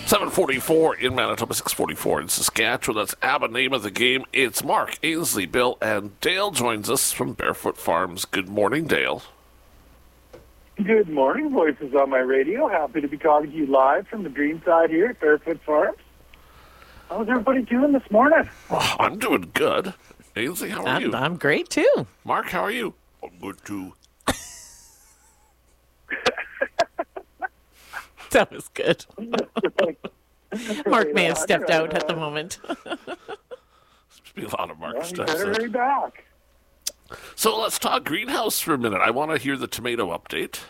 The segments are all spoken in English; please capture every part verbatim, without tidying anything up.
seven forty-four in Manitoba, six forty-four in Saskatchewan. That's ABBA, name of the game. It's Mark, Ainsley, Bill, and Dale joins us from Barefoot Farms. Good morning, Dale. Good morning, Voices on my radio. Happy to be talking to you live from the green side here at Barefoot Farms. How's everybody doing this morning? Oh, I'm doing good. Ainsley, how are I'm, you? I'm great, too. Mark, how are you? I'm good, too. That was good. Mark may have stepped out at the moment. Seems to be a lot of Mark Well, stuff. better so. be back. So let's talk greenhouse for a minute. I want to hear the tomato update.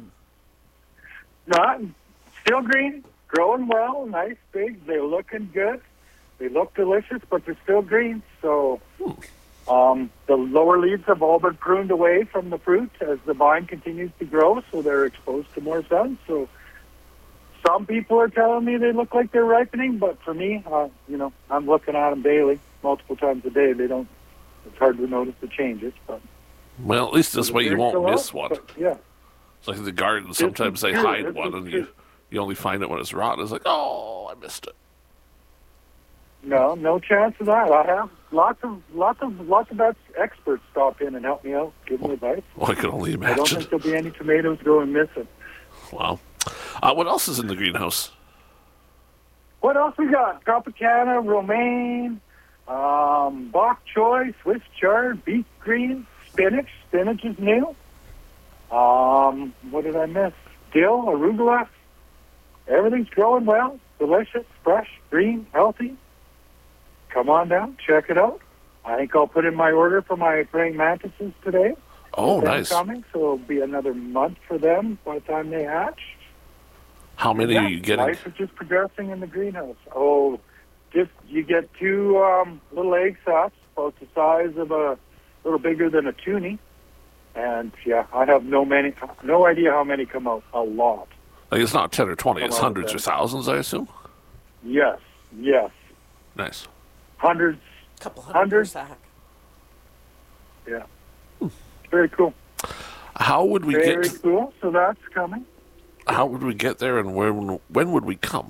Not still green, growing well, nice, big. They're looking good. They look delicious, but they're still green. So um, the lower leaves have all been pruned away from the fruit as the vine continues to grow, so they're exposed to more sun. So some people are telling me they look like they're ripening, but for me, uh, you know, I'm looking at them daily, multiple times a day. They don't. It's hard to notice the changes, but Well, at least this way you they're won't still miss out, one. but, yeah. It's like in the garden, sometimes they true. hide This one is and you, true. you only find it when it's rotten. It's like, oh, I missed it. No, no chance of that. I have lots of lots of lots of ex- experts stop in and help me out, give me advice. Well, I can only I don't imagine. think there'll be any tomatoes going missing. Wow. Uh, what else is in the greenhouse? What else we got? Tropicana, romaine, um, bok choy, Swiss chard, beet green, spinach. Spinach is new. Um, what did I miss? Dill, arugula. Everything's growing well, delicious, fresh, green, healthy. Come on down, check it out. I think I'll put in my order for my praying mantises today. Oh, They're nice. coming, so it'll be another month for them by the time they hatch. How many Yeah, are you getting? Life is just progressing in the greenhouse. Oh, just you get two um, little egg sacs, about the size of a little bigger than a toonie, and yeah, I have no many, no idea how many come out. A lot. Like it's not ten or twenty, Come it's on, hundreds Ben. or thousands, I assume? Yes, yes, Nice. hundreds. Couple hundred hundred per per sack. Yeah, very cool. How would we Very get cool. So that's coming. how would we get there and when when would we come?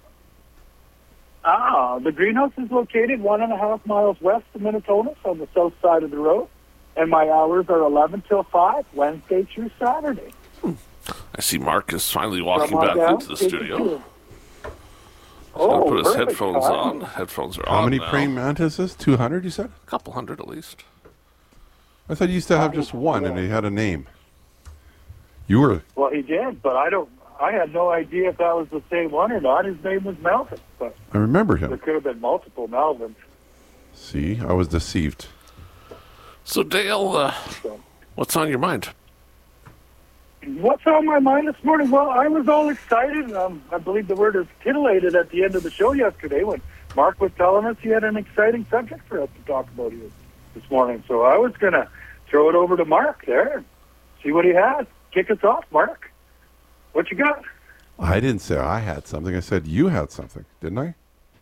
Ah, the greenhouse is located one and a half miles west of Minnetonka on the south side of the road, and my hours are eleven till five, Wednesday through Saturday. I see Mark is finally walking Come on back down, into the take a studio. tour. He's gonna Oh, put his perfect headphones timing. on. Headphones are How on many now. praying mantises? two hundred, you said? A couple hundred at least. I thought you used to have just one and he had a name. You were. Well, he did, but I don't. I had no idea if that was the same one or not. His name was Melvin, but I remember there him. could have been multiple Melvins. See, I was deceived. So Dale, uh, So. what's on your mind? What's on my mind this morning? Well, I was all excited. Um, I believe the word is titillated at the end of the show yesterday when Mark was telling us he had an exciting subject for us to talk about here this morning. So I was going to throw it over to Mark there and see what he had. Kick us off, Mark. What you got? I didn't say I had something. I said you had something, didn't I?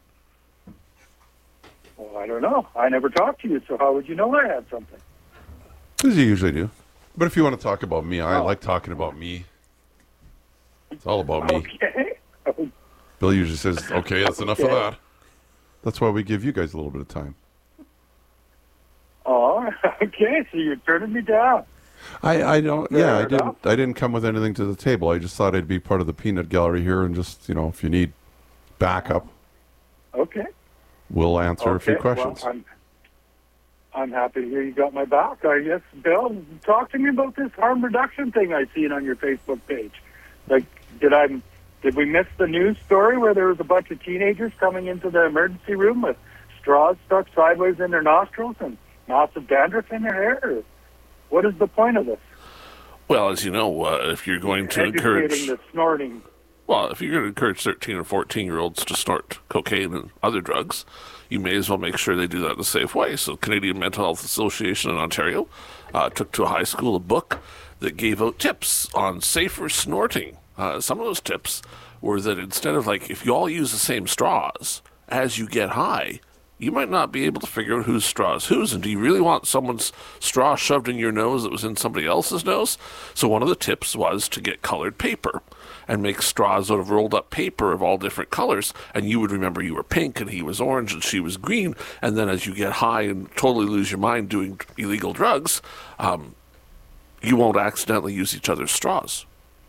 Well, I don't know. I never talked to you, so how would you know I had something? As you usually do. But if you want to talk about me, I Oh. like talking about me. It's all about me. Okay. Bill usually says, okay, that's enough of Okay. that. That's why we give you guys a little bit of time. Oh, okay. So you're turning me down. I, I don't, yeah, I Fair didn't, enough. I didn't come with anything to the table. I just thought I'd be part of the peanut gallery here and just, you know, if you need backup, Okay. we'll answer a few Okay, questions. Well, I'm, I'm happy to hear you got my back. I guess, Bill, talk to me about this harm reduction thing I seen on your Facebook page. Like, did I, did we miss the news story where there was a bunch of teenagers coming into the emergency room with straws stuck sideways in their nostrils and massive dandruff in their hair? Or what is the point of this? Well, as you know, uh, if you're going to Educating encourage, the snorting. well, if you're going to encourage thirteen or fourteen year olds to snort cocaine and other drugs, you may as well make sure they do that in a safe way. So, Canadian Mental Health Association in Ontario uh, took to a high school a book that gave out tips on safer snorting. Uh, some of those tips were that instead of like, if you all use the same straws as you get high, you might not be able to figure out whose straw is whose. And do you really want someone's straw shoved in your nose that was in somebody else's nose? So one of the tips was to get colored paper and make straws out of rolled up paper of all different colors. And you would remember you were pink and he was orange and she was green. And then as you get high and totally lose your mind doing illegal drugs, um, you won't accidentally use each other's straws.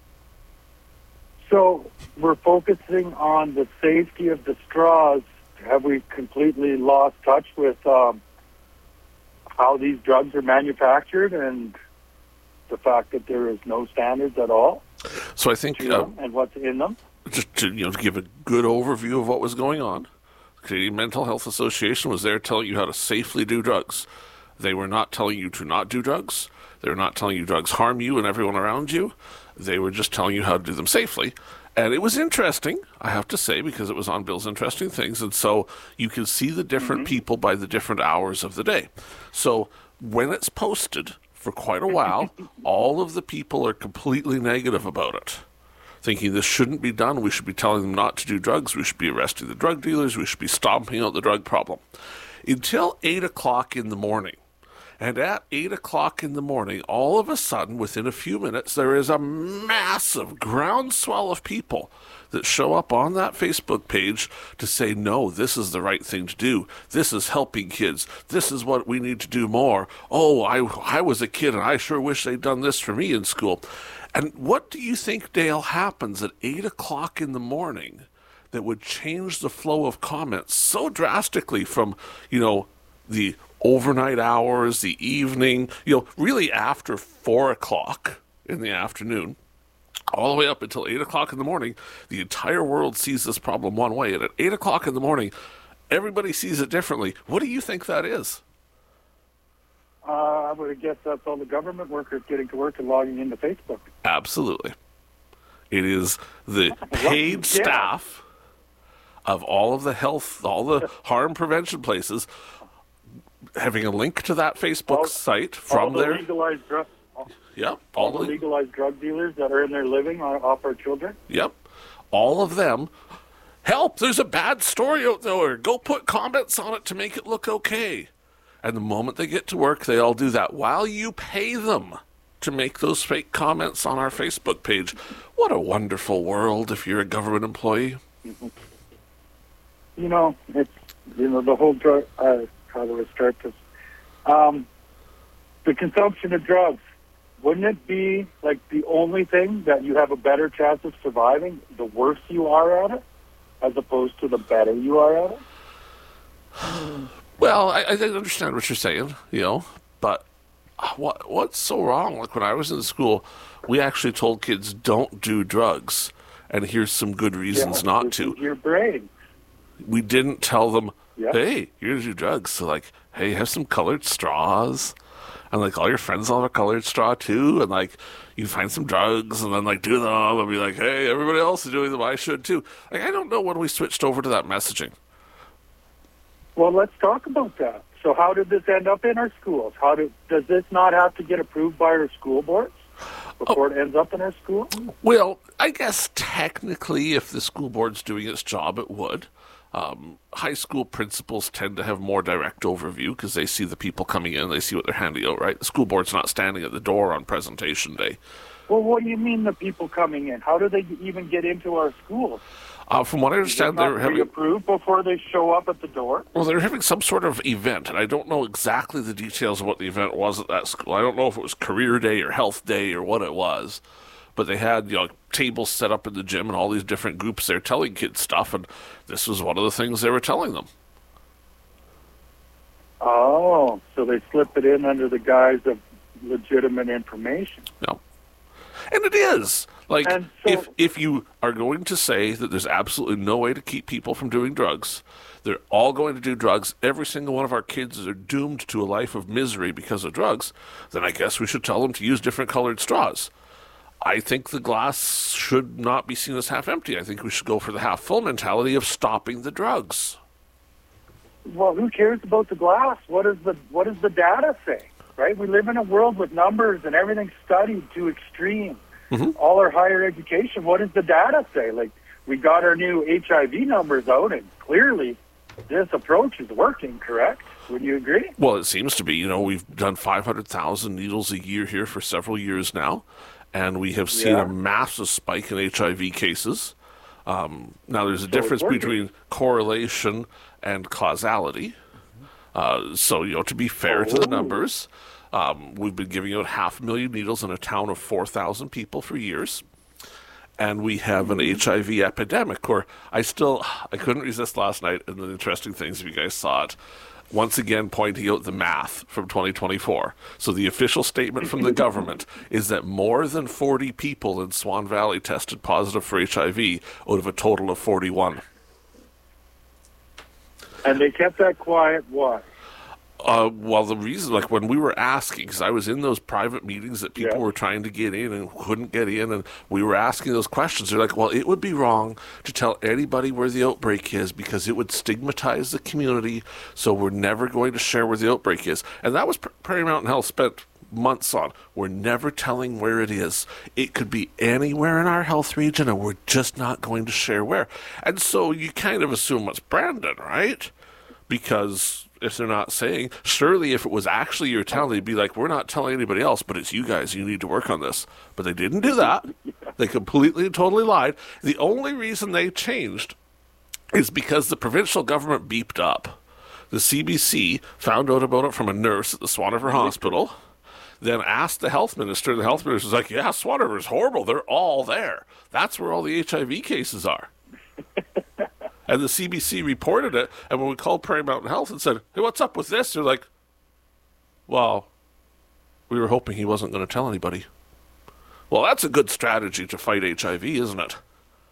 So we're focusing on the safety of the straws. Have we completely lost touch with um, how these drugs are manufactured and the fact that there is no standards at all? So I think, to, uh, and what's in them? just to you know, to give a good overview of what was going on, the Canadian Mental Health Association was there telling you how to safely do drugs. They were not telling you to not do drugs. They were not telling you drugs harm you and everyone around you. They were just telling you how to do them safely. And it was interesting, I have to say, because it was on Bill's Interesting Things. And so you can see the different mm-hmm. people by the different hours of the day. So when it's posted for quite a while, all of the people are completely negative about it, thinking this shouldn't be done. We should be telling them not to do drugs. We should be arresting the drug dealers. We should be stomping out the drug problem. Until eight o'clock in the morning. And at eight o'clock in the morning, all of a sudden, within a few minutes, there is a massive groundswell of people that show up on that Facebook page to say, no, this is the right thing to do. This is helping kids. This is what we need to do more. Oh, I, I was a kid, and I sure wish they'd done this for me in school. And what do you think, Dale, happens at eight o'clock in the morning that would change the flow of comments so drastically from, you know, the overnight hours, the evening, you know, really after four o'clock in the afternoon, all the way up until eight o'clock in the morning, the entire world sees this problem one way. And at eight o'clock in the morning, everybody sees it differently. What do you think that is? Uh, I would guess that's all the government workers getting to work and logging into Facebook. Absolutely. It is the paid yeah. staff of all of the health, all the harm prevention places, having a link to that Facebook all, site from all the their legalized drug, yeah, all, all the the legalized drug dealers that are in there living off our children. Yep, all of them. Help! There's a bad story out there. Go put comments on it to make it look okay. And the moment they get to work, they all do that while you pay them to make those fake comments on our Facebook page. What a wonderful world if you're a government employee. Mm-hmm. You know, it's you know the whole drug. Uh, how do I start this? Um, the consumption of drugs. Wouldn't it be like the only thing that you have a better chance of surviving the worse you are at it, as opposed to the better you are at it? Well, I, I understand what you're saying, you know, but what what's so wrong? Like when I was in school, we actually told kids don't do drugs, and here's some good reasons yeah, not to. Your brain. We didn't tell them, yeah. hey, you're going to do drugs. So like, hey, have some colored straws. And like all your friends will have a colored straw too. And like you find some drugs and then like do them and be like, hey, everybody else is doing them. I should too. Like I don't know when we switched over to that messaging. Well, let's talk about that. So how did this end up in our schools? How do, does this not have to get approved by our school boards before oh. it ends up in our school? Well, I guess technically if the school board's doing its job, it would. Um, high school principals tend to have more direct overview because they see the people coming in, they see what they're handing out, right? The school board's not standing at the door on presentation day. Well, what do you mean the people coming in? How do they even get into our schools? Uh, from what I understand, they're having approved before they show up at the door. Well, they're having some sort of event, and I don't know exactly the details of what the event was at that school. I don't know if it was career day or health day or what it was, but they had you know tables set up in the gym and all these different groups there telling kids stuff, and this was one of the things they were telling them. Oh, so they slip it in under the guise of legitimate information. No. And it is. Like, so, if if you are going to say that there's absolutely no way to keep people from doing drugs, they're all going to do drugs, every single one of our kids are doomed to a life of misery because of drugs, then I guess we should tell them to use different colored straws. I think the glass should not be seen as half empty. I think we should go for the half full mentality of stopping the drugs. Well, who cares about the glass? What does the what does the data say? Right? We live in a world with numbers and everything's studied to extreme. Mm-hmm. All our higher education, what does the data say? Like, we got our new H I V numbers out, and clearly this approach is working, correct? Would you agree? Well, it seems to be. You know, we've done five hundred thousand needles a year here for several years now, and we have seen Yeah. a massive spike in H I V cases. Um, now, there's a it's difference working. between correlation and causality. Uh, so, you know, to be fair to the Oh. numbers, um, we've been giving out half a million needles in a town of four thousand people for years. And we have an H I V epidemic where I still, I couldn't resist last night, and the interesting things, if you guys saw it, once again pointing out the math from twenty twenty-four. So the official statement from the government is that more than forty people in Swan Valley tested positive for H I V out of a total of forty-one. And they kept that quiet, why? Uh, well, the reason, like when we were asking, because I was in those private meetings that people Yeah. were trying to get in and couldn't get in, and we were asking those questions. They're like, well, it would be wrong to tell anybody where the outbreak is because it would stigmatize the community, so we're never going to share where the outbreak is. And that was Pr- Prairie Mountain Health spent months on. We're never telling where it is. It could be anywhere in our health region, and we're just not going to share where. And so you kind of assume it's Brandon, right? Because if they're not saying, surely if it was actually your town, they'd be like, we're not telling anybody else, but it's you guys. You need to work on this. But they didn't do that. They completely and totally lied. The only reason they changed is because the provincial government beeped up. The C B C found out about it from a nurse at the Swan River Hospital, then asked the health minister. The health minister was like, yeah, Swan River is horrible. They're all there. That's where all the H I V cases are. And the C B C reported it, and when we called Prairie Mountain Health and said, hey, what's up with this? They're like, well, we were hoping he wasn't going to tell anybody. Well, that's a good strategy to fight H I V, isn't it?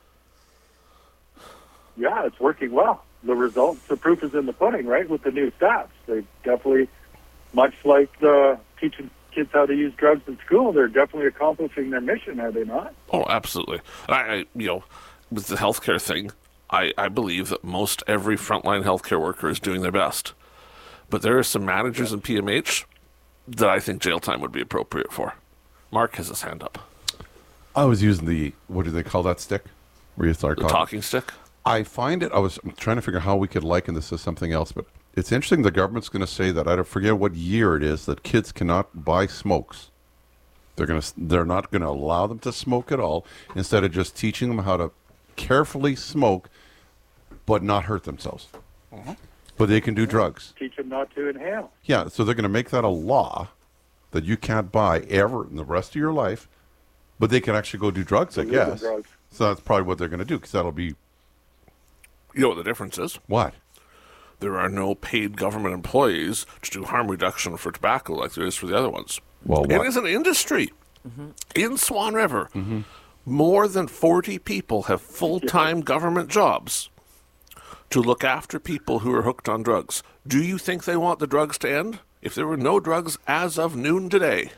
Yeah, it's working well. The results, the proof is in the pudding, right, with the new stats. They definitely, much like the teaching kids how to use drugs in school, they're definitely accomplishing their mission, are they not? Oh, absolutely. I, I you know, with the healthcare thing, I, I believe that most every frontline healthcare worker is doing their best. But there are some managers in P M H that I think jail time would be appropriate for. Mark has his hand up. I was using the, what do they call that stick? Where you start The talking. talking stick? I find it, I was trying to figure out how we could liken this to something else, but it's interesting the government's going to say that, I don't forget what year it is, that kids cannot buy smokes. They're going to, they're not going to allow them to smoke at all, instead of just teaching them how to carefully smoke, but not hurt themselves. Uh-huh. But they can do drugs. Teach them not to inhale. Yeah, so they're going to make that a law that you can't buy ever in the rest of your life, but they can actually go do drugs, I Illegal guess. drugs. So that's probably what they're going to do, because that'll be, You know what the difference is? what? There are no paid government employees to do harm reduction for tobacco like there is for the other ones. Well, It what? is an industry. In Swan River, more than forty people have full-time government jobs to look after people who are hooked on drugs. Do you think they want the drugs to end? If there were no drugs as of noon today,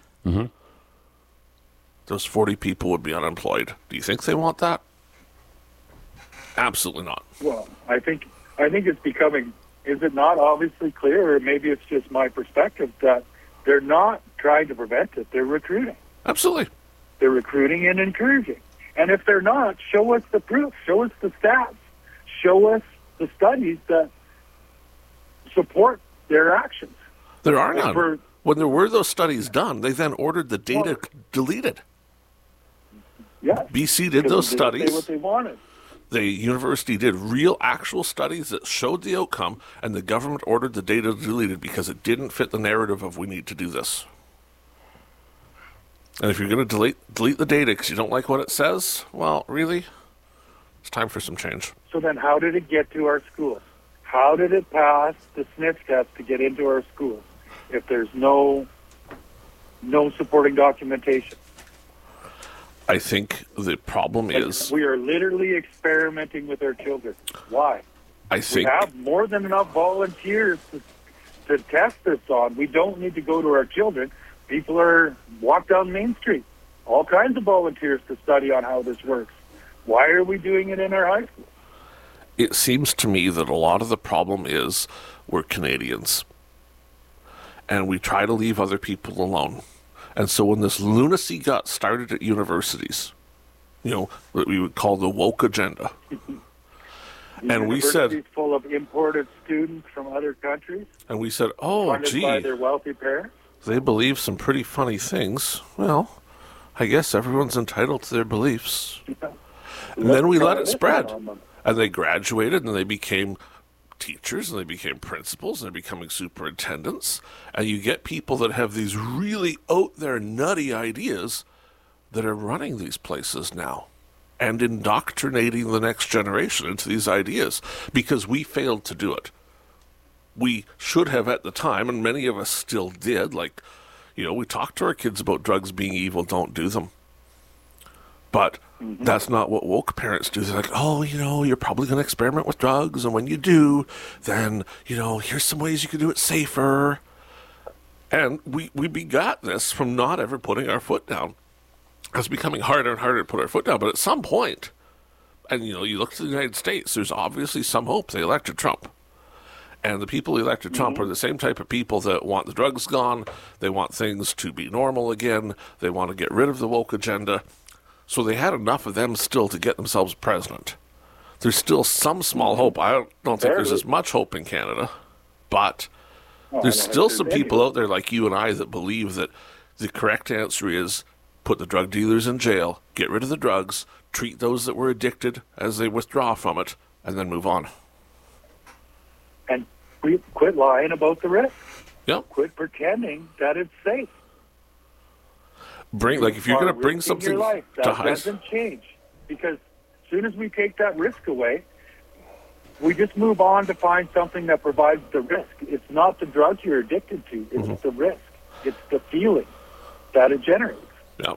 those forty people would be unemployed. Do you think they want that? Absolutely not. Well, I think I think it's becoming, is it not obviously clear, or maybe it's just my perspective, that they're not trying to prevent it, they're recruiting. Absolutely. They're recruiting and encouraging. And if they're not, show us the proof, show us the stats, show us the studies that support their actions. There are And none. for- When there were those studies done, they then ordered the data Well- deleted. Yes. B C did Because those they didn't studies. say what they wanted. The university did real actual studies that showed the outcome, and the government ordered the data deleted because it didn't fit the narrative of we need to do this. And if you're going to delete delete the data because you don't like what it says, well, really, it's time for some change. So then how did it get to our schools? How did it pass the sniff test to get into our schools if there's no no supporting documentation? I think the problem is, We are literally experimenting with our children. Why? I We think, have more than enough volunteers to, to test this on. We don't need to go to our children. People are walk down Main Street. All kinds of volunteers to study on how this works. Why are we doing it in our high school? it seems to me that a lot of the problem is we're Canadians. And we try to leave other people alone. And so when this lunacy got started at universities, you know, what we would call the woke agenda, The And we said, university's full of imported students from other countries, and we said, oh, funded gee, by their wealthy parents. they believe some pretty funny things. Well, I guess everyone's entitled to their beliefs. And then we let it spread. And they graduated and they became teachers and they became principals and they're becoming superintendents. And you get people that have these really out there nutty ideas that are running these places now and indoctrinating the next generation into these ideas because we failed to do it. We should have at the time, and many of us still did. Like, you know, we talked to our kids about drugs being evil, don't do them. But mm-hmm. that's not what woke parents do. They're like, oh, you know, you're probably going to experiment with drugs, and when you do, then, you know, here's some ways you can do it safer. And we, we begot this from not ever putting our foot down. It's becoming harder and harder to put our foot down. But at some point, and, you know, you look to the United States, there's obviously some hope. They elected Trump. And the people who elected Trump mm-hmm. are the same type of people that want the drugs gone. They want things to be normal again. They want to get rid of the woke agenda. So they had enough of them still to get themselves president. There's still some small hope. I don't, don't think there's as much hope in Canada. But oh, there's still some people out there like you and I that believe that the correct answer is put the drug dealers in jail, get rid of the drugs, treat those that were addicted as they withdraw from it, and then move on. And we quit lying about the risk. Yep. Quit pretending that it's safe. Bring like if you're going to bring something life, that to high doesn't change, because as soon as we take that risk away, we just move on to find something that provides the risk. It's not the drugs you're addicted to; it's mm-hmm. the risk. It's the feeling that it generates. Yep.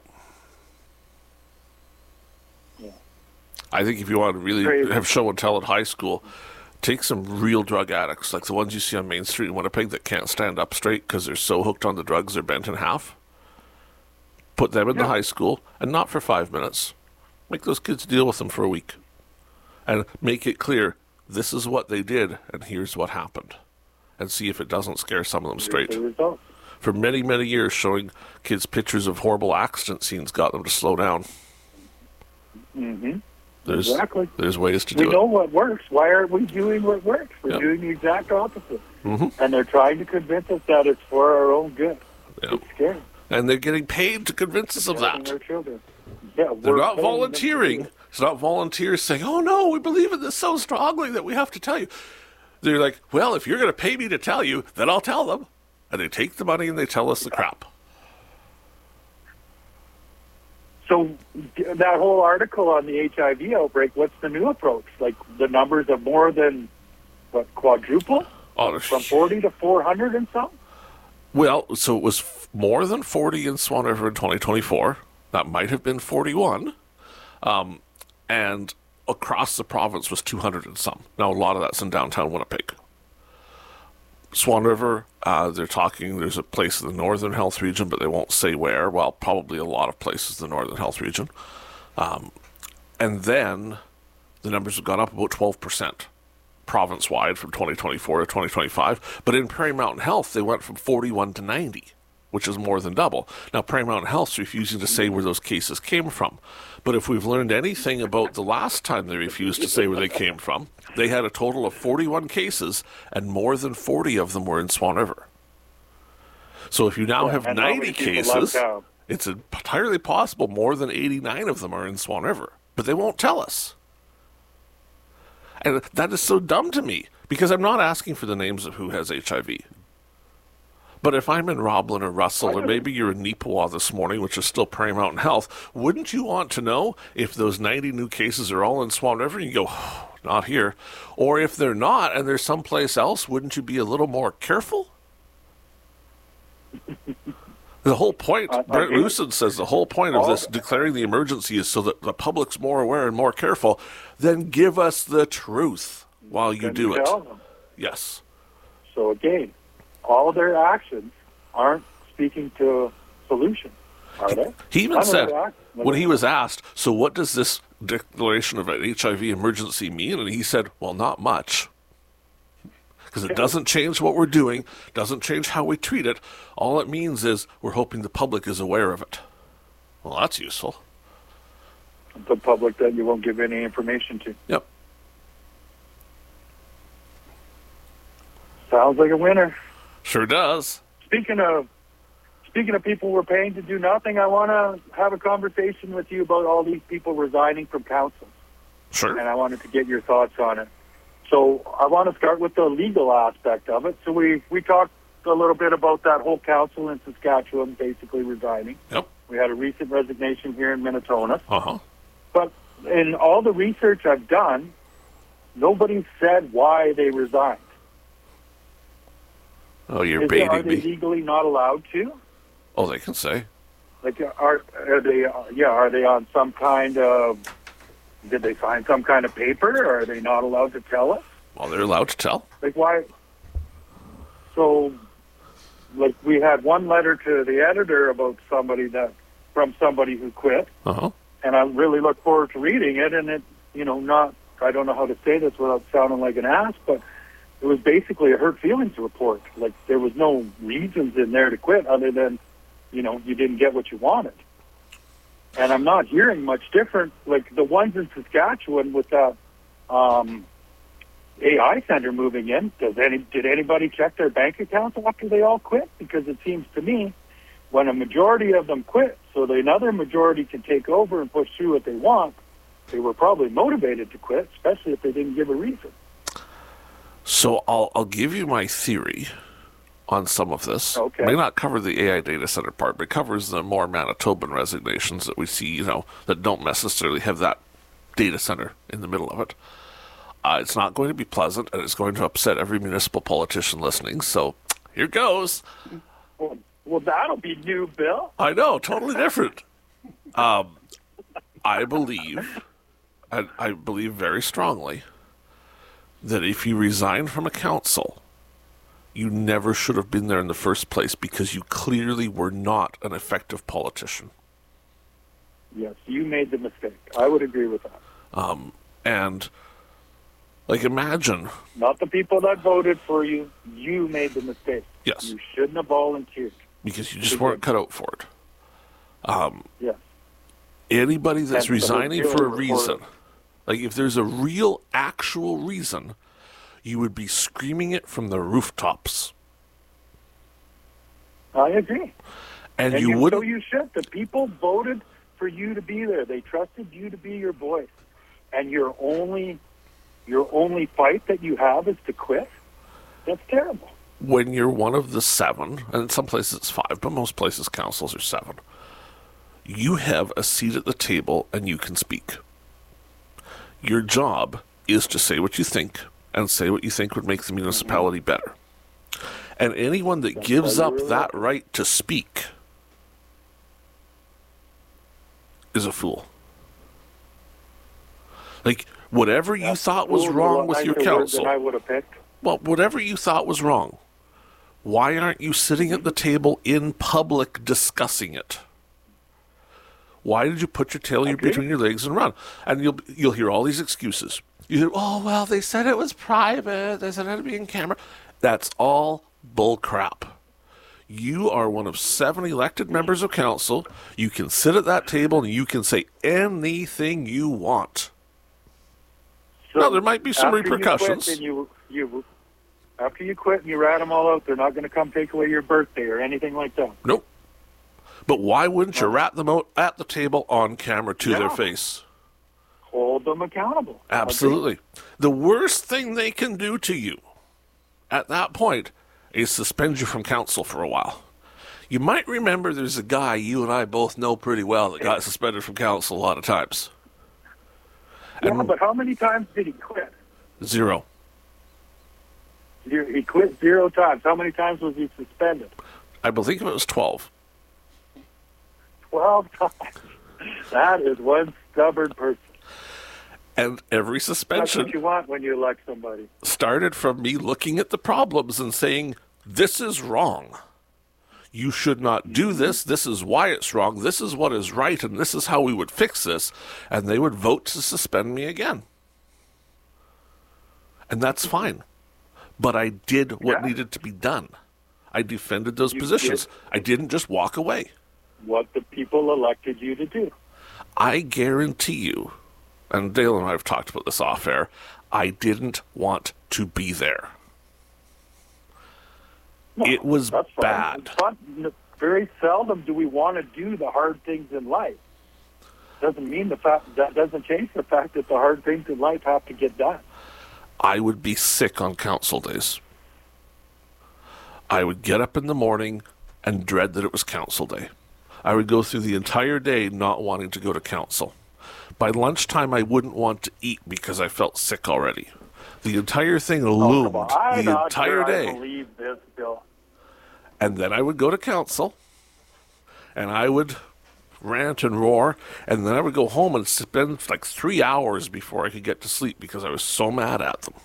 Yeah. I think if you want to really Crazy. have show and tell at high school, take some real drug addicts, like the ones you see on Main Street in Winnipeg that can't stand up straight because they're so hooked on the drugs they're bent in half. Put them in yeah. the high school, and not for five minutes. Make those kids deal with them for a week. And make it clear, this is what they did, and here's what happened. And see if it doesn't scare some of them straight. The for many, many years, showing kids pictures of horrible accident scenes got them to slow down. Mm-hmm. There's, exactly. There's ways to we do it. We know what works. Why aren't we doing what works? We're yep. doing the exact opposite. Mm-hmm. And they're trying to convince us that it's for our own good. Yep. It's scary. And they're getting paid to convince us of that. Their children. Yeah, they're not volunteering. It's not volunteers saying, oh, no, we believe in this so strongly that we have to tell you. They're like, well, if you're going to pay me to tell you, then I'll tell them. And they take the money and they tell us the crap. So that whole article on the H I V outbreak, what's the new approach? Like the numbers have more than, what, quadruple? Oh, From forty to four hundred and something? Well, so it was f- more than forty in Swan River in twenty twenty-four. That might have been forty-one. Um, and across the province was two hundred and some. Now, a lot of that's in downtown Winnipeg. Swan River, uh, they're talking, there's a place in the Northern Health Region, but they won't say where. Well, probably a lot of places in the Northern Health Region. Um, and then the numbers have gone up about twelve percent. Province-wide from twenty twenty-four to twenty twenty-five. But in Prairie Mountain Health, they went from forty-one to ninety, which is more than double. Now, Prairie Mountain Health's refusing to say where those cases came from. But if we've learned anything about the last time they refused to say where they came from, they had a total of forty-one cases, and more than forty of them were in Swan River. So if you now have and ninety cases, it's entirely possible more than eighty-nine of them are in Swan River. But they won't tell us. And that is so dumb to me, because I'm not asking for the names of who has H I V. But if I'm in Roblin or Russell, or maybe you're in Neepawa this morning, which is still Prairie Mountain Health, wouldn't you want to know if those ninety new cases are all in Swan River? And you go, oh, not here. Or if they're not, and they're someplace else, wouldn't you be a little more careful? The whole point, uh, Brent Lucid says the whole point of this declaring the emergency is so that the public's more aware and more careful. Then give us the truth while you do it. Them. Yes. So again, all their actions aren't speaking to a solution, are they? He even said, when he was asked, so what does this declaration of an H I V emergency mean? And he said, well, not much. Because it doesn't change what we're doing, doesn't change how we treat it. All it means is we're hoping the public is aware of it. Well, that's useful. The public that you won't give any information to. Yep. Sounds like a winner. Sure does. Speaking of speaking of people we're paying to do nothing, I want to have a conversation with you about all these people resigning from council, Sure. and I wanted to get your thoughts on it. So I want to start with the legal aspect of it. So we, we talked a little bit about that whole council in Saskatchewan basically resigning. Yep. We had a recent resignation here in Minnetonka. Uh-huh. But in all the research I've done, nobody said why they resigned. Oh, you're Is it, are baiting they me. legally not allowed to? Oh, they can say. Like, are are they? Uh, yeah, are they on some kind of? Did they sign some kind of paper? Or are they not allowed to tell us? Well, they're allowed to tell. Like, why? So, like, we had one letter to the editor about somebody that from somebody who quit, Uh-huh. and I really look forward to reading it. And it, you know, not I don't know how to say this without sounding like an ass, but it was basically a hurt feelings report. Like, there was no reasons in there to quit other than, you know, you didn't get what you wanted. And I'm not hearing much different. Like, the ones in Saskatchewan with that um, A I center moving in, does any did anybody check their bank accounts after they all quit? Because it seems to me, when a majority of them quit, so that another majority can take over and push through what they want, they were probably motivated to quit, especially if they didn't give a reason. So I'll I'll give you my theory on some of this. Okay. It may not cover the A I data center part, but it covers the more Manitoban resignations that we see, you know, that don't necessarily have that data center in the middle of it. Uh, it's not going to be pleasant, and it's going to upset every municipal politician listening. So here goes. Well, well that'll be new, Bill. I know, totally different. Um, I believe, and I believe very strongly, that if you resign from a council, you never should have been there in the first place because you clearly were not an effective politician. Yes, you made the mistake. I would agree with that. Um, and, like, imagine, Not the people that voted for you. You made the mistake. Yes. You shouldn't have volunteered. because you just weren't cut out for it. Um, Yes. anybody that's That's the resigning whole for a deal. reason, like if there's a real, actual reason, you would be screaming it from the rooftops. I agree. And, And you you, so wouldn't. you should. The people voted for you to be there. They trusted you to be your voice. And your only your only fight that you have is to quit? That's terrible. When you're one of the seven, and in some places it's five, but most places councils are seven, you have a seat at the table and you can speak. Your job is to say what you think and say what you think would make the municipality better. And anyone that That's gives how up you're that elected. right to speak is a fool. Like, whatever you thought was Ooh, wrong a with your nicer word council, than I would have picked. well, whatever you thought was wrong, why aren't you sitting at the table in public discussing it? Why did you put your tail Agree. between your legs and run? And you'll you'll hear all these excuses. You hear, oh, well, they said it was private. They said it had to be in camera. That's all bull crap. You are one of seven elected members of council. You can sit at that table and you can say anything you want. So Now, there might be some after repercussions. You quit and you, you, after you quit and you rat them all out, they're not going to come take away your birthday or anything like that. Nope. But why wouldn't you rat them out at the table on camera to Yeah. their face? Hold them accountable. Absolutely. The worst thing they can do to you at that point is suspend you from council for a while. You might remember there's a guy you and I both know pretty well that got suspended from council a lot of times. Yeah, but how many times did he quit? Zero. He he quit zero times. How many times was he suspended? I believe it was twelve. Twelve times. That is one stubborn person. And every That's suspension what you want when you elect somebody. started from me looking at the problems and saying, this is wrong. You should not do this. This is why it's wrong. This is what is right, and this is how we would fix this. And they would vote to suspend me again. And that's fine. But I did what Yeah. needed to be done. I defended those You positions. did. I didn't just walk away. What the people elected you to do. I guarantee you, and Dale and I have talked about this off air, I didn't want to be there. No, it was that's fine. bad. It's fun. Very seldom do we want to do the hard things in life. Doesn't mean the fact that doesn't change the fact that the hard things in life have to get done. I would be sick on council days. I would get up in the morning and dread that it was council day. I would go through the entire day not wanting to go to council. By lunchtime, I wouldn't want to eat because I felt sick already. The entire thing loomed Oh, I'm the not entire sure day. I believe this, Bill. And then I would go to council, and I would rant and roar, and then I would go home and spend like three hours before I could get to sleep because I was so mad at them.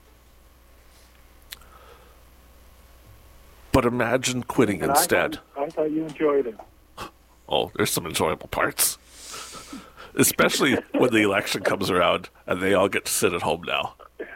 But imagine quitting And instead. I thought, I thought you enjoyed it. Oh, there's some enjoyable parts. Especially when the election comes around and they all get to sit at home now.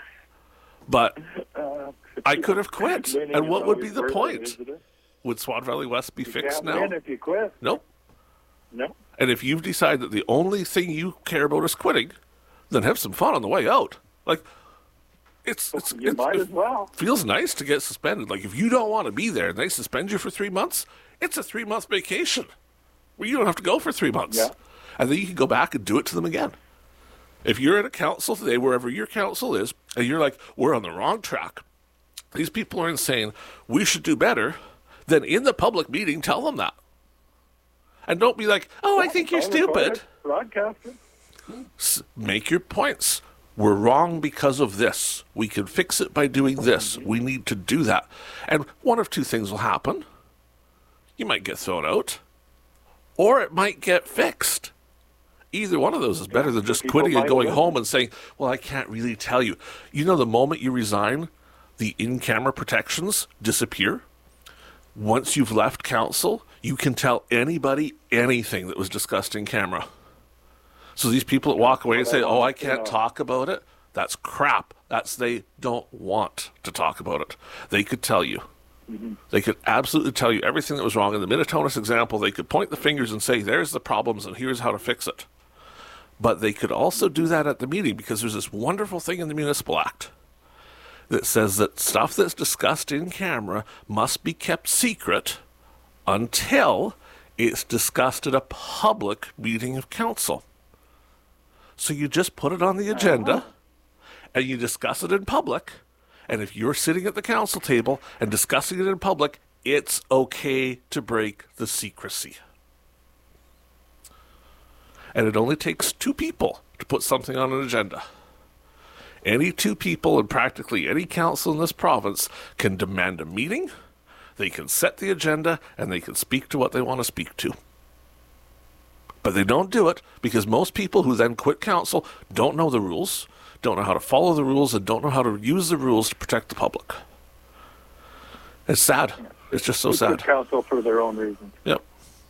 But Uh, I could have quit. winning And is what would be always the worth it, point? isn't it? Would Swan Valley West be You fixed can't now? win if you quit. Nope. No. And if you've decided that the only thing you care about is quitting, then have some fun on the way out. Like, it's, it's, You it's might it as well. feels nice to get suspended. Like, if you don't want to be there and they suspend you for three months, it's a three-month vacation where you don't have to go for three months. Yeah. And then you can go back and do it to them again. If you're at a council today, wherever your council is, and you're like, we're on the wrong track, these people are insane, we should do better, then in the public meeting, tell them that. And don't be like, oh, I think you're I'll record stupid. it, Broadcast it. S- Make your points. We're wrong because of this. We can fix it by doing this. We need to do that. And one of two things will happen. You might get thrown out, or it might get fixed. Either one of those is better than just People quitting and might going win. home and saying, well, I can't really tell you. You know, the moment you resign, the in-camera protections disappear. Once you've left council, you can tell anybody anything that was discussed in camera. So these people that walk away and say, oh, I can't talk about it, that's crap. That's they don't want to talk about it. They could tell you. They could absolutely tell you everything that was wrong. In the Minnetonka example, they could point the fingers and say, there's the problems and here's how to fix it. But they could also do that at the meeting because there's this wonderful thing in the Municipal Act that says that stuff that's discussed in camera must be kept secret until it's discussed at a public meeting of council. So you just put it on the agenda and you discuss it in public. And if you're sitting at the council table and discussing it in public, it's okay to break the secrecy. And it only takes two people to put something on an agenda. Any two people in practically any council in this province can demand a meeting, they can set the agenda, and they can speak to what they want to speak to. But they don't do it because most people who then quit council don't know the rules, don't know how to follow the rules, and don't know how to use the rules to protect the public. It's sad. It's just so They quit sad. council for their own reasons. Yep.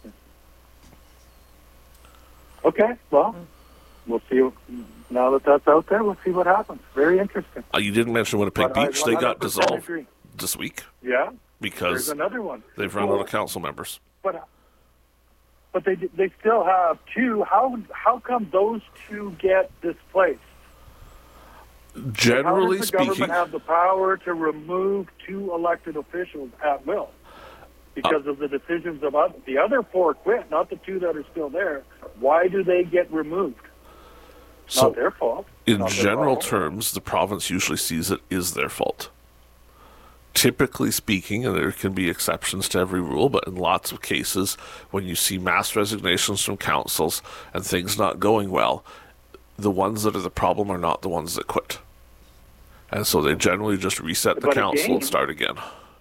Okay, well, we'll see. Now that that's out there, we'll see what happens. Very interesting. Uh, you didn't mention Winnipeg But I Beach. They got one hundred percent dissolved agree. this week Yeah, there's because another one. they've run Well, out of council members. But but they they still have two. How how come those two get displaced? Generally How does the speaking, government have the power to remove two elected officials at will because of the decisions of other, the other four quit, not the two that are still there? Why do they get removed? so Not their fault. in Not their general fault. terms, the province usually sees it is their fault. Typically speaking, and there can be exceptions to every rule, but in lots of cases, when you see mass resignations from councils and things not going well, the ones that are the problem are not the ones that quit. And so they generally just reset the But council again- and start again.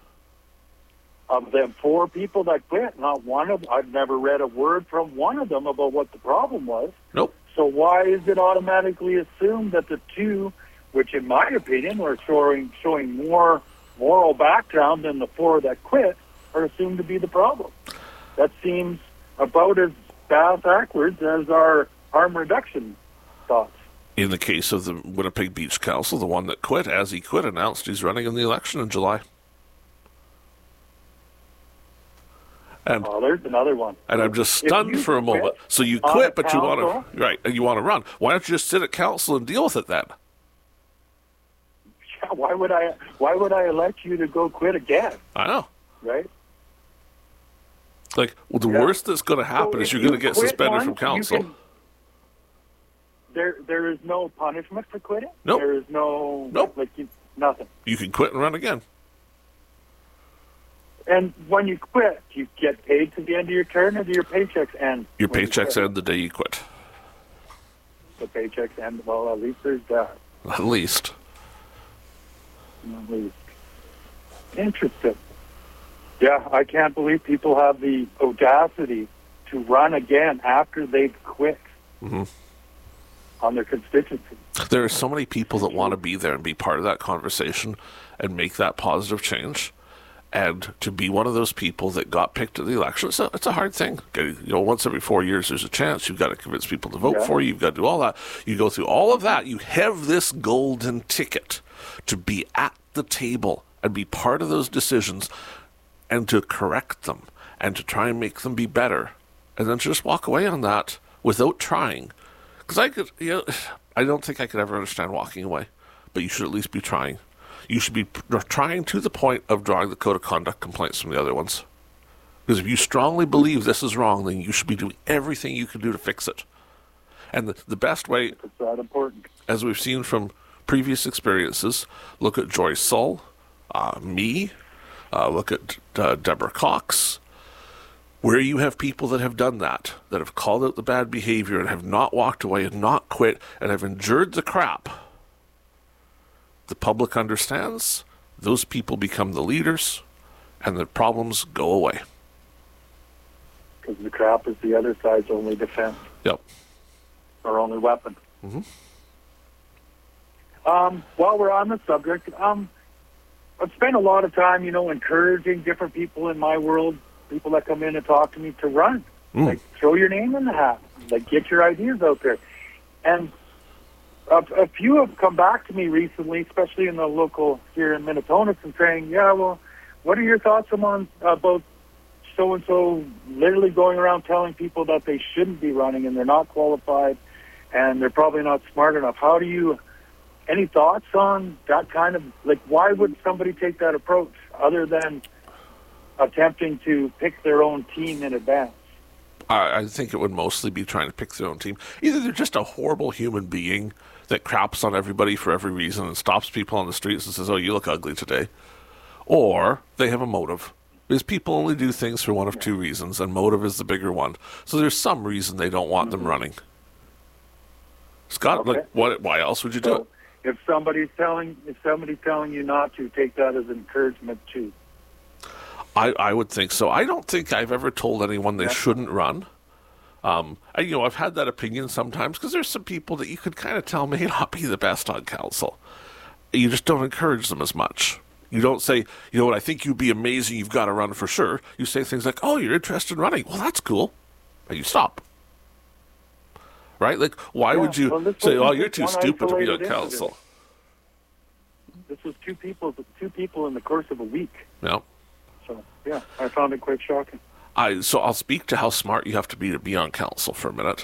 Of them four people that quit, not one of I've never read a word from one of them about what the problem was. Nope. So why is it automatically assumed that the two, which in my opinion were showing showing more moral background than the four that quit, are assumed to be the problem? That seems about as bass backwards as our harm reduction thoughts. In the case of the Winnipeg Beach Council, the one that quit, as he quit, announced he's running in the election in July. And Oh, there's another one. and I'm just If stunned you for a moment. quit So you on quit, a but you want council- to right, and you want to run. Why don't you just sit at council and deal with it then? Why would I? Why would I elect you to go quit again? I know. right? Like, well, the Yeah. worst that's going to happen So is if you're going to you get quit suspended once, from you council. can- There, there is no punishment for quitting. Nope. There is no, Nope. like you, nothing. You can quit and run again. And when you quit, you get paid to the end of your term, or do your paychecks end? Your when you paychecks quit? end the day you quit. The paychecks end. Well, at least there's that. At least. At least. Interesting. Yeah, I can't believe people have the audacity to run again after they've quit Mhm. on their constituency. There are so many people that want to be there and be part of that conversation and make that positive change. And to be one of those people that got picked at the election, it's a, it's a hard thing. You know, once every four years there's a chance. You've got to convince people to vote Yeah. for you. You've got to do all that. You go through all of that. You have this golden ticket to be at the table and be part of those decisions and to correct them and to try and make them be better. And then just walk away on that without trying. Because I could, you know, I don't think I could ever understand walking away, but you should at least be trying. You should be p- trying to the point of drawing the code of conduct complaints from the other ones. Because if you strongly believe this is wrong, then you should be doing everything you can do to fix it. And the, the best way, It's that important. as we've seen from previous experiences, look at Joyce Sull, uh, me, uh, look at uh, Deborah Cox, where you have people that have done that, that have called out the bad behavior and have not walked away and not quit and have endured the crap. The public understands, those people become the leaders, and the problems go away. Because the crap is the other side's only defense, Yep. or only weapon. Mhm. Um, while we're on the subject, um, I've spent a lot of time, you know, encouraging different people in my world, people that come in and talk to me, to run. Mm. Like, throw your name in the hat. Like, get your ideas out there. And a, a few have come back to me recently, especially in the local here in Minnetonka, and saying, yeah, well, what are your thoughts on about so-and-so literally going around telling people that they shouldn't be running and they're not qualified and they're probably not smart enough? How do you, any thoughts on that kind of, like, why would somebody take that approach other than attempting to pick their own team in advance? I, I think it would mostly be trying to pick their own team. Either they're just a horrible human being that craps on everybody for every reason and stops people on the streets and says, oh, you look ugly today. Or they have a motive. Because people only do things for one of two reasons, and motive is the bigger one. So there's some reason they don't want them running. Scott, Okay. like, what? Why else would you do So it? if somebody's telling if somebody's telling you not to, take that as encouragement too. I, I would think so. I don't think I've ever told anyone they Yeah. shouldn't run. Um, I, you know, I've had that opinion sometimes because there's some people that you could kind of tell may not be the best on council. You just don't encourage them as much. You don't say, you know what, I think you'd be amazing, you've got to run for sure. You say things like, oh, you're interested in running. Well, that's cool. And you stop. Right? Like, why Yeah, would you well, this say, wasn't oh, you're just too one stupid to be on isolated council? incident. This was two people, two people in the course of a week. No. So yeah, I found it quite shocking. I, so I'll speak to how smart you have to be to be on council for a minute.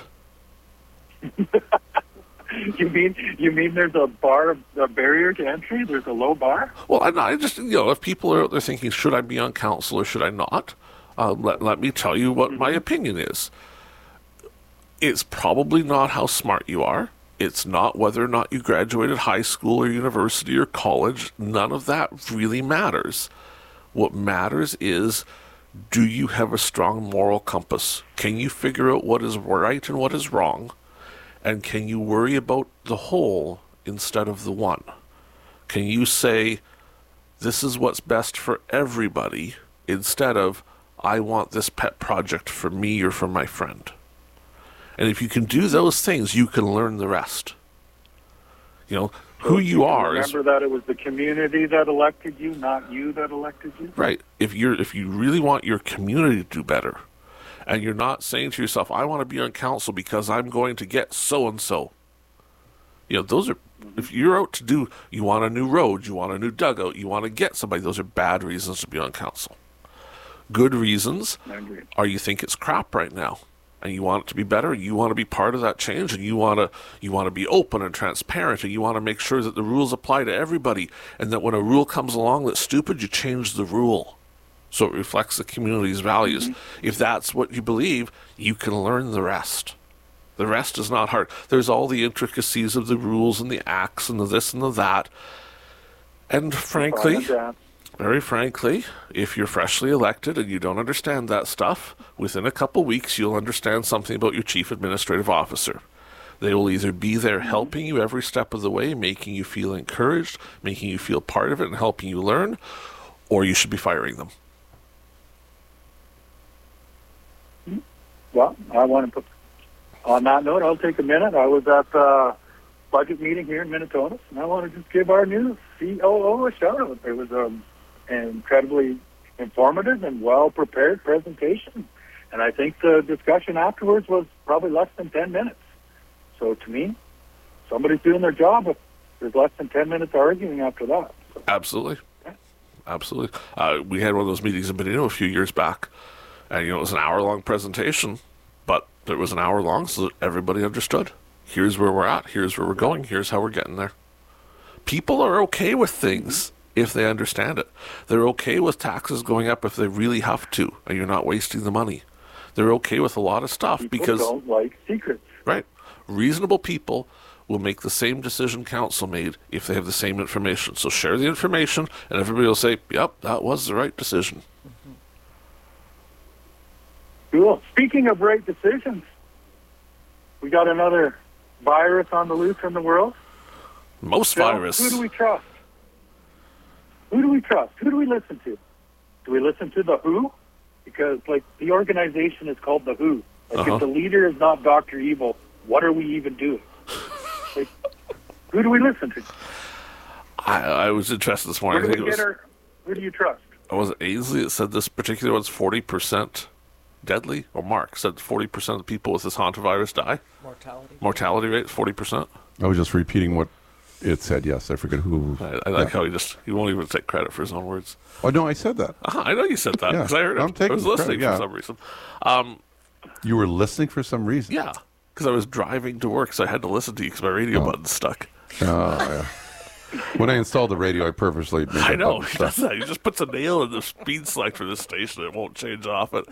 You mean you mean there's a bar, a barrier to entry? There's a low bar? Well, I, I just, you know, if people are out there thinking, should I be on council or should I not? Uh, let, let me tell you what my opinion is. It's probably not how smart you are. It's not whether or not you graduated high school or university or college. None of that really matters. What matters is, do you have a strong moral compass? Can you figure out what is right and what is wrong? And can you worry about the whole instead of the one? Can you say, this is what's best for everybody, instead of, I want this pet project for me or for my friend? And if you can do those things, you can learn the rest. You know, who you are is... Remember that it was the community that elected you, not you that elected you? Right. If you're if you really want your community to do better, and you're not saying to yourself, I want to be on council because I'm going to get so-and-so. You know, those are... If you're out to do... You want a new road, you want a new dugout, you want to get somebody, those are bad reasons to be on council. Good reasons I agree. are you think it's crap right now, and you want it to be better, and you want to be part of that change, and you want to you want to be open and transparent, and you want to make sure that the rules apply to everybody, and that when a rule comes along that's stupid, you change the rule so it reflects the community's values. Mm-hmm. If that's what you believe, you can learn the rest. The rest is not hard. There's all the intricacies of the rules and the acts and the this and the that. And frankly, very frankly, if you're freshly elected and you don't understand that stuff, within a couple weeks you'll understand something about your chief administrative officer. They will either be there helping you every step of the way, making you feel encouraged, making you feel part of it and helping you learn, or you should be firing them. Well, I want to put, on that note, I'll take a minute. I was at the budget meeting here in Minnetonka, and I want to just give our new C O O a shout out. It was um, an incredibly informative and well-prepared presentation, and I think the discussion afterwards was probably less than ten minutes. So to me, somebody's doing their job if there's less than ten minutes arguing after that. So. Absolutely. Yeah. Absolutely. Uh, we had one of those meetings in Benino a few years back, and you know it was an hour-long presentation, but it was an hour long so that everybody understood. Here's where we're at. Here's where we're going. Here's how we're getting there. People are okay with things if they understand it. They're okay with taxes going up if they really have to, and you're not wasting the money. They're okay with a lot of stuff people because... People don't like secrets. Right. Reasonable people will make the same decision council made if they have the same information. So share the information, and everybody will say, yep, that was the right decision. Cool. Speaking of right decisions, we got another virus on the loose in the world. Most so virus. Who do we trust? Who do we trust? Who do we listen to? Do we listen to the W H O? Because, like, the organization is called the W H O. Like, uh-huh. if the leader is not Doctor Evil, what are we even doing? Like, who do we listen to? I, I was interested this morning. Where do I think we it was, get our, who do you trust? Was it Ainsley that said this particular one's forty percent deadly? Or Mark said forty percent of people with this hantavirus die? Mortality. Mortality rate, forty percent? I was just repeating what it said, yes. I forget who. I, I like yeah. how he just, he won't even take credit for his own words. Oh, no, I said that. Uh-huh, I know you said that Yeah, because I heard it. I'm taking I was listening credit, yeah. for some reason. Um, You were listening for some reason. yeah, because I was driving to work, so I had to listen to you because my radio Oh. button's stuck. Oh, yeah. When I installed the radio, I purposely made I that know. button He stuck. does that. He just puts a nail in the speed select for this station. It won't change off it.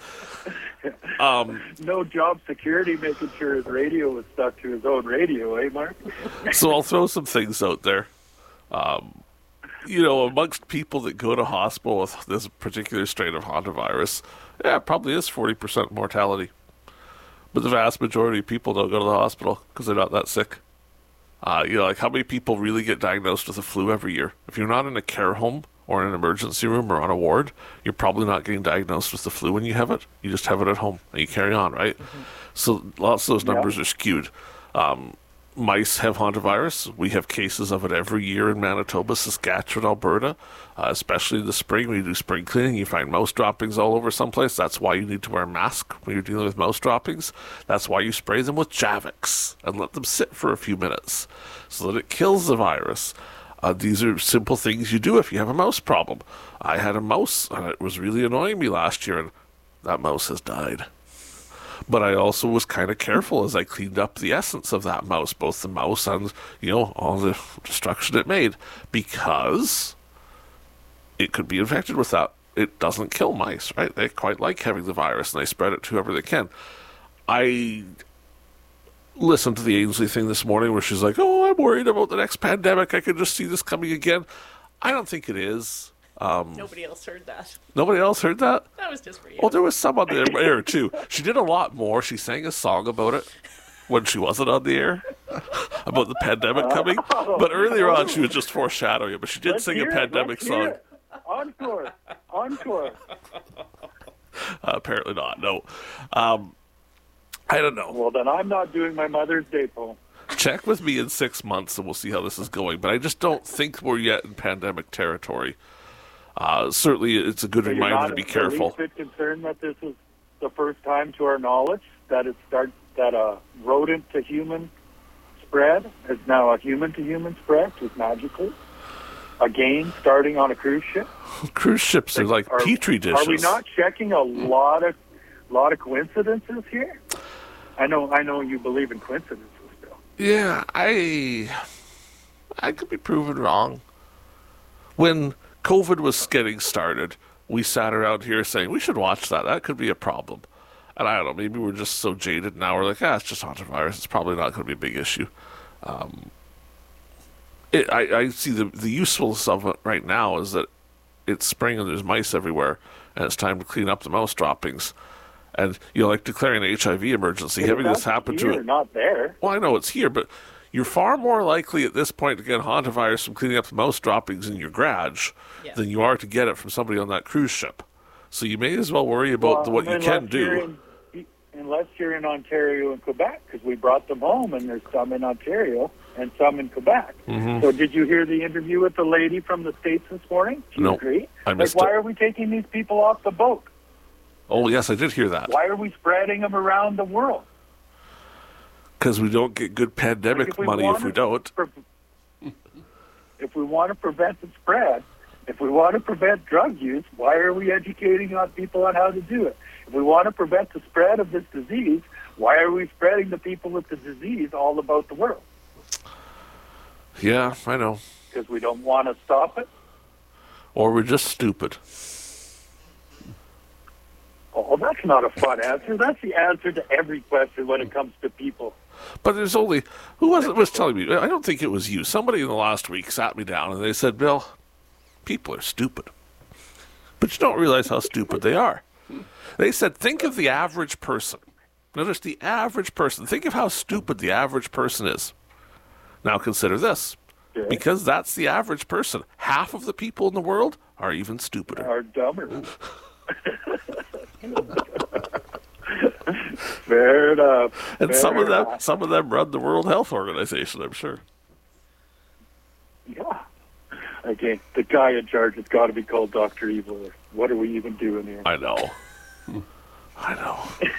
Um, No job security making sure his radio is stuck to his own radio, eh, Mark? so I'll throw some things out there. Um, you know, amongst people that go to hospital with this particular strain of hantavirus, yeah, it probably is forty percent mortality. But the vast majority of people don't go to the hospital because they're not that sick. Uh, you know, like how many people really get diagnosed with the flu every year? If you're not in a care home or in an emergency room or on a ward, you're probably not getting diagnosed with the flu when you have it. You just have it at home and you carry on, right? Mm-hmm. So lots of those numbers Yeah. are skewed. Um, mice have hantavirus. We have cases of it every year in Manitoba, Saskatchewan, Alberta, uh, especially in the spring when you do spring cleaning. You find mouse droppings all over someplace. That's why you need to wear a mask when you're dealing with mouse droppings. That's why you spray them with Javix and let them sit for a few minutes so that it kills the virus. Uh, these are simple things you do if you have a mouse problem. I had a mouse, and it was really annoying me last year, and that mouse has died. But I also was kind of careful as I cleaned up the essence of that mouse, both the mouse and, you know, all the destruction it made, because it could be infected with that. It doesn't kill mice, right? They quite like having the virus, and they spread it to whoever they can. I listened to the Ainsley thing this morning where she's like, oh, I'm worried about the next pandemic. I could just see this coming again. I don't think it is. Um, Nobody else heard that. Nobody else heard that? That was just for you. Well, there was some on the air, too. She did a lot more. She sang a song about it when she wasn't on the air, about the pandemic coming. But earlier on, she was just foreshadowing it. But she did Let's sing hear a it, pandemic let's hear song. it. Encore. Encore. Uh, apparently not, no. Um, I don't know. Well, then I'm not doing my Mother's Day poem. Check with me in six months, and we'll see how this is going. But I just don't think we're yet in pandemic territory. Uh, certainly, it's a good So you're reminder not to be the careful. least bit concerned that this is the first time, to our knowledge, that it starts that a rodent to human spread is now a human to human spread, just magically. Again, starting on a cruise ship. Cruise ships are like Are- petri dishes. Are we not checking a lot of lot of coincidences here? I know, I know, you believe in coincidences still. Yeah, I I could be proven wrong. When COVID was getting started, we sat around here saying we should watch that. That could be a problem. And I don't know, maybe we're just so jaded now. We're like, ah, it's just hantavirus. It's probably not going to be a big issue. Um, it, I, I see the the usefulness of it right now is that it's spring and there's mice everywhere, and it's time to clean up the mouse droppings. And, you know, like declaring an H I V emergency, But having if this that's happen here, to it. not there. Well, I know it's here, but you're far more likely at this point to get hantavirus from cleaning up the mouse droppings in your garage Yeah. than you are to get it from somebody on that cruise ship. So you may as well worry about Well, the, what you unless can you're do. in- unless you're in Ontario and Quebec, because we brought them home, and there's some in Ontario and some in Quebec. Mm-hmm. So did you hear the interview with the lady from the States this morning? Do you No, agree? I missed like, why it. are we taking these people off the boat? Oh, yes, I did hear that. Why are we spreading them around the world? Because we don't get good pandemic Like, if we money if wanted we don't. pre- If we want to prevent the spread, if we want to prevent drug use, why are we educating on people on how to do it? If we want to prevent the spread of this disease, why are we spreading the people with the disease all about the world? Yeah, I know. Because we don't want to stop it? Or we're just stupid. Oh, that's not a fun answer. That's the answer to every question when it comes to people. But there's only... Who was it was telling me? I don't think it was you. Somebody in the last week sat me down and they said, Bill, people are stupid. But you don't realize how stupid they are. They said, think of the average person. Notice the average person. Think of how stupid the average person is. Now consider this. Yeah. Because that's the average person. Half of the people in the world are even stupider. Are dumber. Fair enough. And Fair some of them enough. some of them run the World Health Organization, I'm sure. Yeah. Okay, the guy in charge has got to be called Doctor Evil. What are we even doing here? I know. I know.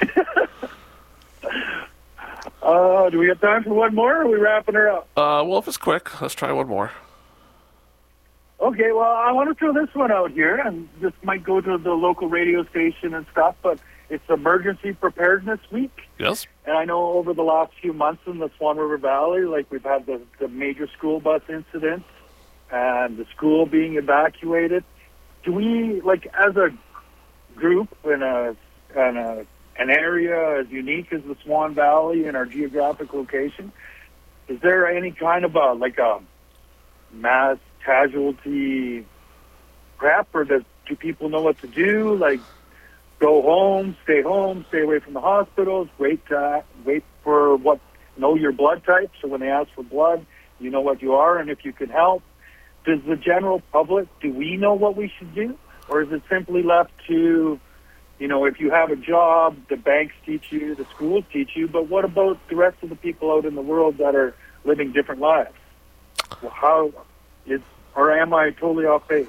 Uh, do we have time for one more, or are we wrapping her up? Uh, well, if it's quick, let's try one more. Okay, well, I want to throw this one out here, and this might go to the local radio station and stuff, but it's Emergency Preparedness Week. Yes? And I know over the last few months in the Swan River Valley, like we've had the, the major school bus incident and the school being evacuated. Do we, like, as a group in a, in a an area as unique as the Swan Valley and our geographic location, is there any kind of a, like a mass casualty prep, or does, do people know what to do? Like, go home, stay home, stay away from the hospitals, wait to, wait for what, know your blood type, so when they ask for blood, you know what you are and if you can help. Does the general public, do we know what we should do? Or is it simply left to, you know, if you have a job, the banks teach you, the schools teach you, but what about the rest of the people out in the world that are living different lives? Well, how is, or am I totally off base?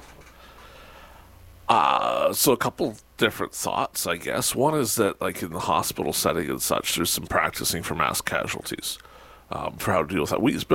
Uh, so a couple different thoughts, I guess. One is that, like, in the hospital setting and such, there's some practicing for mass casualties, um, for how to deal with that. We,